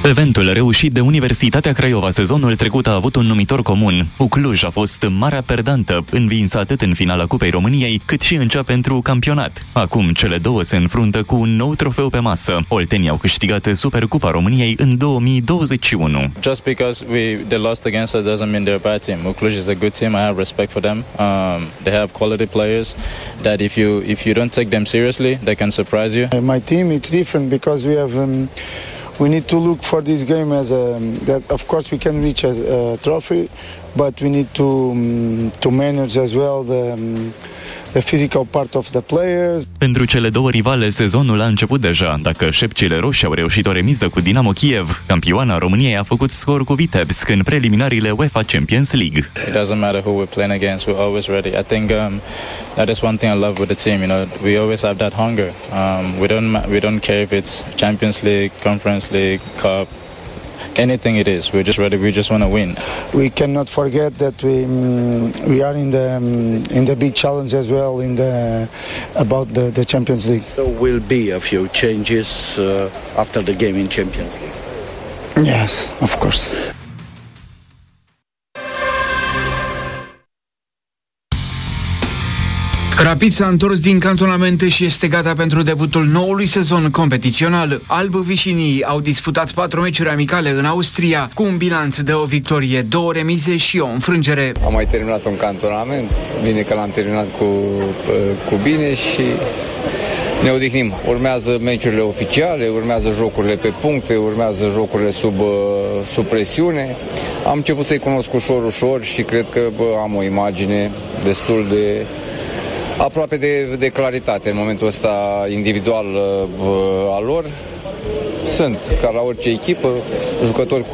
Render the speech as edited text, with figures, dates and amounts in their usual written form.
Eventul reușit de Universitatea Craiova sezonul trecut a avut un numitor comun. Cluj a fost marea perdantă, învinsă atât în finala Cupei României, cât și în cea pentru campionat. Acum cele două se înfruntă cu un nou trofeu pe masă. Oltenii au câștigat Supercupa României în 2021. Just because they lost against us doesn't mean they're a bad team. Cluj is a good team. I have respect for them. They have quality players that if you don't take them seriously, they can surprise you. My team, it's different because we need to look for this game as that of course we can reach a trophy, but we need to manage as well the physical part of the players. Pentru cele două rivale, sezonul a început deja. Dacă șepcile roșii au reușit o remiză cu Dinamo Kiev, campioana României a făcut scor cu Vitebsk în preliminariile UEFA Champions League. It doesn't matter who we're playing against, we're always ready. I think that is one thing I love with the team. You know, we always have that hunger. We don't care if it's Champions League, Conference League, Cup. Anything it is, we're just ready. We just want to win. We cannot forget that we are in the big challenge as well about the Champions League. So will be a few changes after the game in Champions League. Yes, of course. Rapid s-a întors din cantonamente și este gata pentru debutul noului sezon competițional. Alb-vișinii au disputat 4 meciuri amicale în Austria, cu un bilanț de o victorie, 2 remize și o înfrângere. Am mai terminat un cantonament, bine că l-am terminat cu bine și ne odihnim. Urmează meciurile oficiale, urmează jocurile pe puncte, urmează jocurile sub presiune. Am început să-i cunosc ușor și cred că am o imagine destul de aproape de claritate în momentul ăsta individual al lor. Sunt, ca la orice echipă, jucători cu